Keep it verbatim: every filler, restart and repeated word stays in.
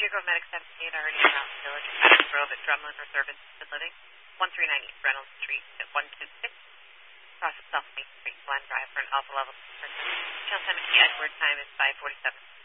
Grove Medic seventy-eight already in Mountain Village, Cottage Grove at Drumlin for Service Assisted Living, one three nine East Reynolds Street at one two six, across of South Main Street, Glen Drive for an alpha level. Channel seventeen Edward time is five forty-seven.